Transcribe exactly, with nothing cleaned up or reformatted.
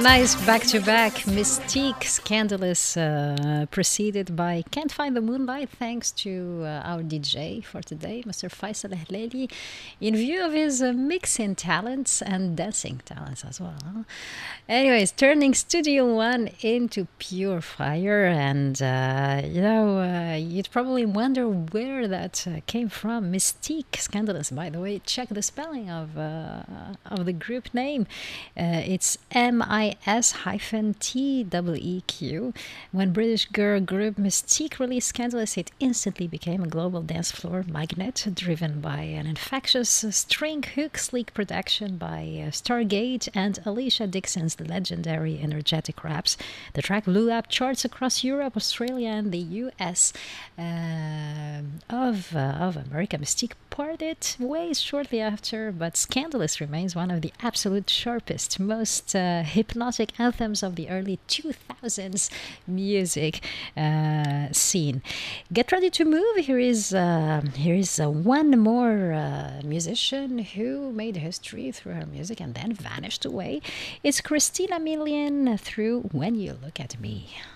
nice back-to-back Mystique, Scandalous, uh, preceded by Can't Find the Moonlight, thanks to uh, our D J for today, Mister Faisal Ahleli, in view of his uh, mixing talents and dancing talents as well. Huh? Anyways, turning Studio One into pure fire, and uh, you know, uh, you'd probably wonder where that uh, came from. Mystique, Scandalous, by the way. Check the spelling of uh, of the group name. Uh, it's M I S hyphen T E E Q. When British girl group Mystique released Scandalous, it instantly became a global dance floor magnet, driven by an infectious uh, string hook sleek production by uh, Stargate and Alicia Dixon's legendary energetic raps. The track blew up charts across Europe, Australia, and the U S Uh, of, uh, of America. Mystique parted ways shortly after, but Scandalous remains one of the absolute sharpest, most uh, hypnotic anthems of the early two thousands music uh, scene. Get ready to move. Here is uh, here is uh, one more uh, musician who made history through her music and then vanished away. It's Christina Milian through When You Look at Me.